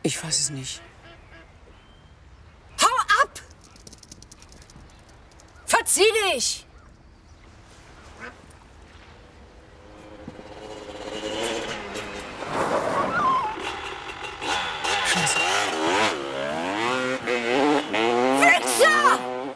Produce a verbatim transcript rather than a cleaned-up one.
Ich weiß es nicht. Hau ab! Verzieh dich!